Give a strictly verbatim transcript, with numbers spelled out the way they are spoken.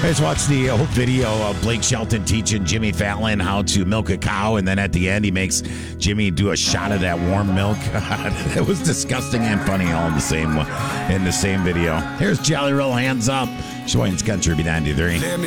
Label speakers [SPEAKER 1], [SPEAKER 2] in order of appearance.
[SPEAKER 1] I just watched the old video of Blake Shelton teaching Jimmy Fallon how to milk a cow, and then at the end he makes Jimmy do a shot of that warm milk. It was disgusting and funny all in the same in the same video. Here's Jelly Roll, Hands Up. Schwann's Country B ninety-three.